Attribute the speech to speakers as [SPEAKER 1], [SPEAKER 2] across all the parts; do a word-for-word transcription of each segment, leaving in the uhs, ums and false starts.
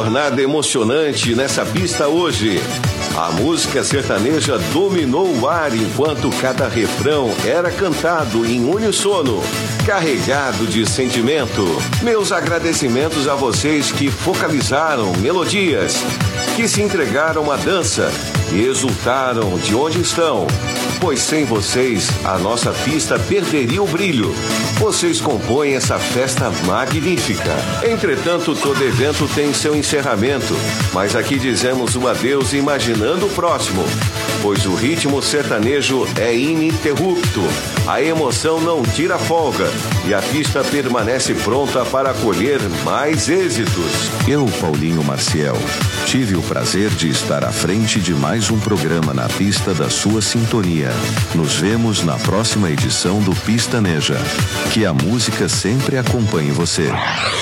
[SPEAKER 1] jornada emocionante nessa pista hoje. A música sertaneja dominou o ar enquanto cada refrão era cantado em uníssono, carregado de sentimento. Meus agradecimentos a vocês que focalizaram melodias, que se entregaram à dança e exultaram de onde estão, pois sem vocês a nossa pista perderia o brilho. Vocês compõem essa festa magnífica. Entretanto, todo evento tem seu encerramento, mas aqui dizemos um adeus imaginando o próximo, pois o ritmo sertanejo é ininterrupto. A emoção não tira folga e a pista permanece pronta para acolher mais êxitos.
[SPEAKER 2] Eu, Paulinho Marciel, tive o prazer de estar à frente de mais um programa na pista da sua sintonia. Nos vemos na próxima edição do Pistaneja. Que a música sempre acompanhe você.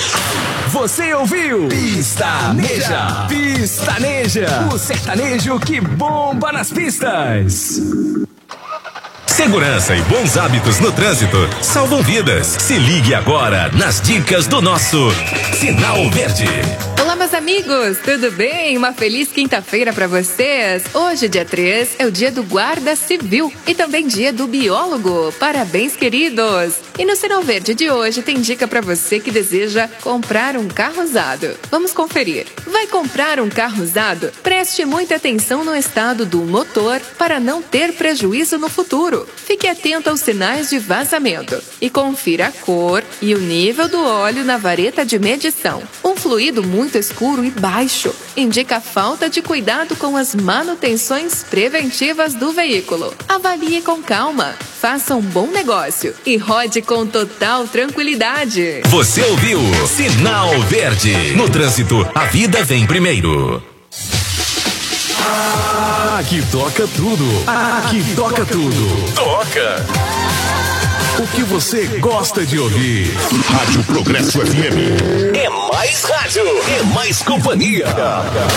[SPEAKER 3] Você ouviu? Pistaneja! Pistaneja! O sertanejo que bomba nas pistas!
[SPEAKER 4] Segurança e bons hábitos no trânsito salvam vidas. Se ligue agora nas dicas do nosso Sinal Verde.
[SPEAKER 5] Olá, meus amigos, tudo bem? Uma feliz quinta-feira para vocês. Hoje, dia três, é o dia do guarda civil e também dia do biólogo. Parabéns, queridos! E no Sinal Verde de hoje tem dica para você que deseja comprar um carro usado. Vamos conferir. Vai comprar um carro usado? Preste muita atenção no estado do motor para não ter prejuízo no futuro. Fique atento aos sinais de vazamento e confira a cor e o nível do óleo na vareta de medição. Um fluido muito escuro e baixo indica falta de cuidado com as manutenções preventivas do veículo. Avalie com calma, faça um bom negócio e rode com total tranquilidade.
[SPEAKER 4] Você ouviu Sinal Verde. No trânsito, a vida vem primeiro.
[SPEAKER 3] Aqui toca tudo. Aqui toca tudo.
[SPEAKER 4] Toca!
[SPEAKER 3] O que você gosta de ouvir?
[SPEAKER 4] Rádio Progresso F M. É mais rádio, é mais companhia.